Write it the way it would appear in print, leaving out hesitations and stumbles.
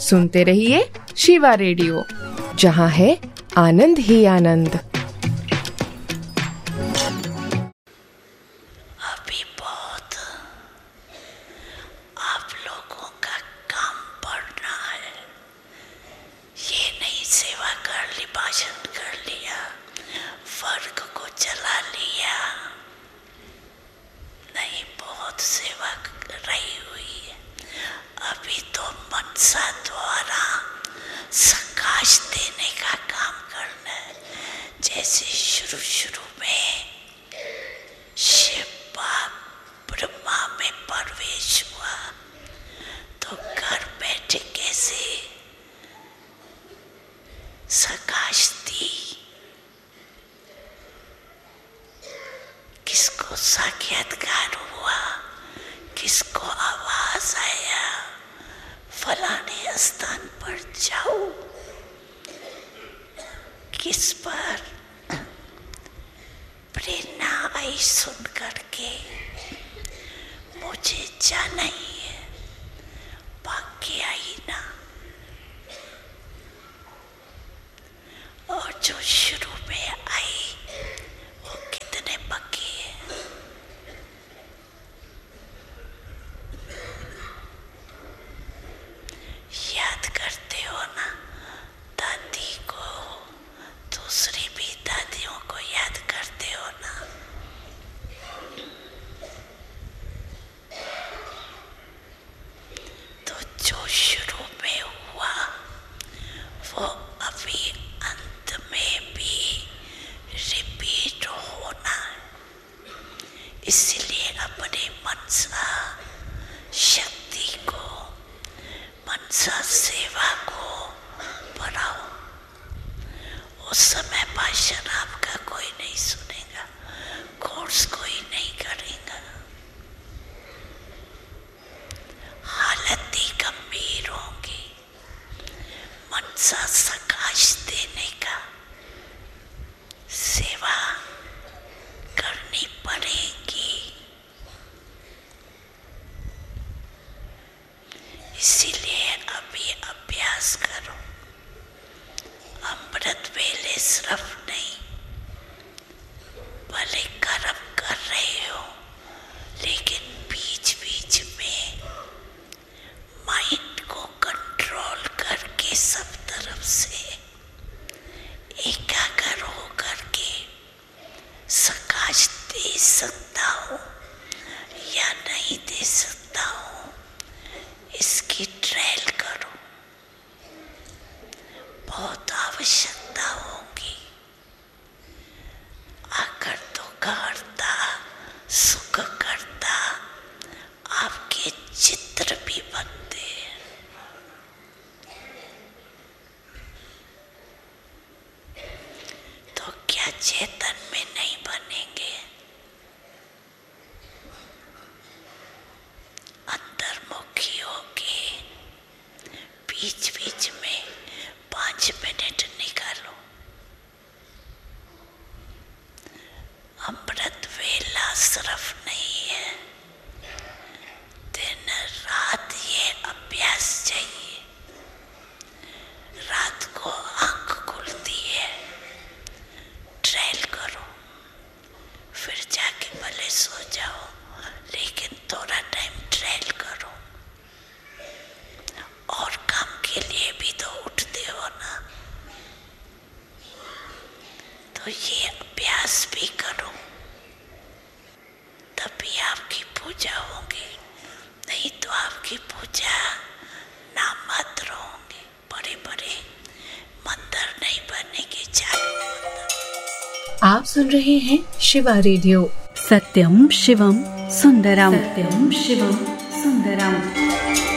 सुनते रहिए शिवा रेडियो, जहाँ है आनंद ही आनंद। अभी बहुत आप लोगों का काम बढ़ना है। ये नहीं सेवा कर ली, भाषण कर लिया, वर्ग को चला लिया, नहीं, बहुत सेवा रही हुई है। अभी तो मनसा द्वारा सकाश देने का काम करना है। जैसे शुरू में शिव ब्रह्मा में प्रवेश हुआ तो घर बैठे कैसे सकाश दी, किसको साक्षात्कार हुआ, किसको आवाज आया, फलाने स्थान पर जाओ, किस पर प्रेरणा आई सुन करके मुझे जाना ही है, बाकी आई ना। और जो शुरू में आई वो कितने बाकी है। याद करते हो ना दादी को, दूसरी भी दादियों को याद करते हो ना। तो जो शुरू में हुआ वो अभी अंत में भी रिपीट होना है। इसलिए अपने मनसा शक्ति को, मनसा सेवा को बढ़ाओ। उस समय भाषण आपका कोई नहीं सुनेगा, कोर्स कोई नहीं करेगा, हालत ही गंभीर होगी। मनसा सकाश देने का सेवा करनी पड़ेगी। इसीलिए अभी अभ्यास करो। अमृत वेले सिर्फ नहीं, भले कर्म कर रहे हो लेकिन बीच बीच में माइंड को कंट्रोल करके सब तरफ से एकाग्र हो करके सकाश दे सकता हूँ या नहीं दे सकता हूँ, इसकी ट्रायल करो। बहुत आवश्यकता होगी। आकर दुख हरता, सुख करता, आपके चित्र भी बनते हैं। तो क्या चेतन में नहीं बनेंगे? अंतर्मुखी होके बीच बीच में 5 मिनट निकालो। अमृत वेला सिर्फ नहीं है, दिन रात ये अभ्यास चाहिए। रात को आंख खुलती है, ट्रायल करो, फिर जाके भले सो जाओ, लेकिन थोड़ा टाइम ट्रायल करो। और काम के लिए भी तो उठते हो ना, तो ये अभ्यास भी करो, तभी आपकी पूजा होगी। नहीं तो आपकी पूजा नाम मात्र होंगे, बड़े बड़े मंदिर नहीं बनेंगे, चालू मंदिर। आप सुन रहे हैं शिवा रेडियो। सत्यम शिवम सुंदरम, सत्यम शिवम सुंदरम।